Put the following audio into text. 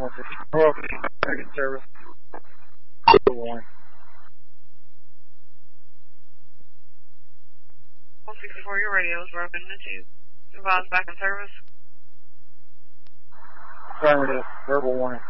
164 back in service. Verbal warning. 164, your radio is broken. Did you advise back in service? Affirmative. Verbal warning.